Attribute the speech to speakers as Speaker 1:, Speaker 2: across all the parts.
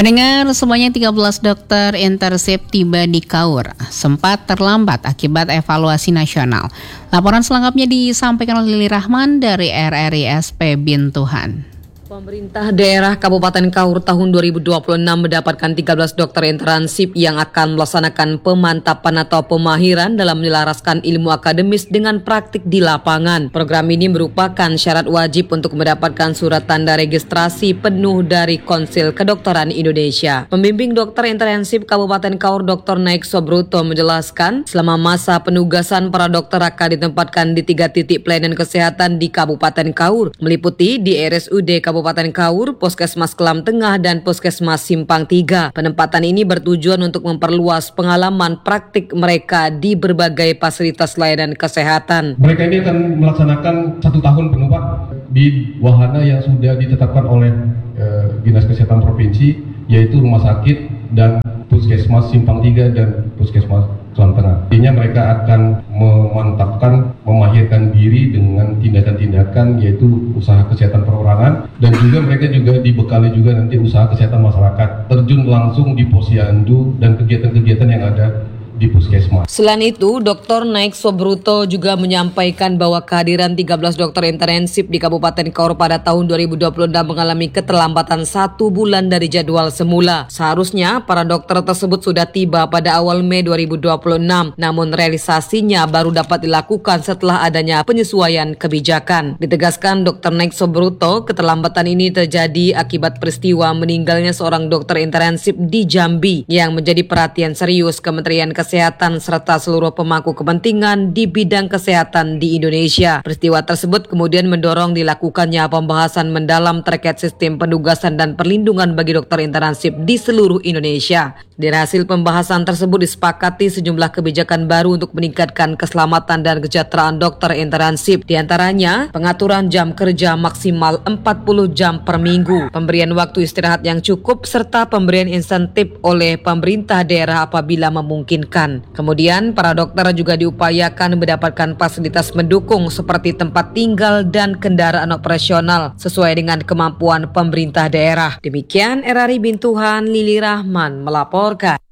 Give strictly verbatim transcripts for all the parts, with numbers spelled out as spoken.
Speaker 1: Pendengar, sebanyak tiga belas dokter internship tiba di Kaur, sempat terlambat akibat evaluasi nasional. Laporan selengkapnya disampaikan oleh Lili Rahman dari R R I S P Bintuhan.
Speaker 2: Pemerintah daerah Kabupaten Kaur tahun dua ribu dua puluh enam mendapatkan tiga belas dokter internship yang akan melaksanakan pemantapan atau pemahiran dalam menyelaraskan ilmu akademis dengan praktik di lapangan. Program ini merupakan syarat wajib untuk mendapatkan surat tanda registrasi penuh dari Konsil Kedokteran Indonesia. Pembimbing dokter internship Kabupaten Kaur Doktor Naik Sobruto menjelaskan, selama masa penugasan para dokter akan ditempatkan di tiga titik pelayanan kesehatan di Kabupaten Kaur, meliputi di R S U D Kabupaten Kabupaten Kaur, Puskesmas Kelam Tengah, dan Puskesmas Simpang tiga. Penempatan ini bertujuan untuk memperluas pengalaman praktik mereka di berbagai fasilitas layanan kesehatan.
Speaker 3: Mereka ini akan melaksanakan satu tahun penuh Pak di wahana yang sudah ditetapkan oleh eh, Dinas Kesehatan Provinsi, yaitu Rumah Sakit dan Puskesmas Simpang tiga dan Puskesmas Kelam Tengah. Artinya mereka akan memantapkan, memahirkan diri dengan tindakan-tindakan yaitu usaha kesehatan perorangan, dan juga mereka juga dibekali juga nanti usaha kesehatan masyarakat, terjun langsung di posyandu dan kegiatan-kegiatan yang ada di puskesmas.
Speaker 2: Selain itu, Doktor Naik Sobruto juga menyampaikan bahwa kehadiran tiga belas dokter internship di Kabupaten Kaur pada tahun dua ribu dua puluh enam mengalami keterlambatan satu bulan dari jadwal semula. Seharusnya para dokter tersebut sudah tiba pada awal Mei dua ribu dua puluh enam, namun realisasinya baru dapat dilakukan setelah adanya penyesuaian kebijakan. Ditegaskan Dokter Naik Sobruto, keterlambatan ini terjadi akibat peristiwa meninggalnya seorang dokter internship di Jambi yang menjadi perhatian serius Kementerian Kesehatan Kesehatan serta seluruh pemangku kepentingan di bidang kesehatan di Indonesia. Peristiwa tersebut kemudian mendorong dilakukannya pembahasan mendalam terkait sistem penugasan dan perlindungan bagi dokter internship di seluruh Indonesia. Dari hasil pembahasan tersebut disepakati sejumlah kebijakan baru untuk meningkatkan keselamatan dan kesejahteraan dokter internship. Di antaranya, pengaturan jam kerja maksimal empat puluh jam per minggu, pemberian waktu istirahat yang cukup, serta pemberian insentif oleh pemerintah daerah apabila memungkinkan. Kemudian, para dokter juga diupayakan mendapatkan fasilitas mendukung seperti tempat tinggal dan kendaraan operasional sesuai dengan kemampuan pemerintah daerah. Demikian R R I Bintuhan, Lili Rahman melaporkan.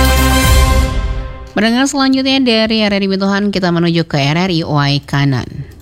Speaker 1: Mendengar selanjutnya dari R R I Bintuhan, kita menuju ke R R I Waikanan.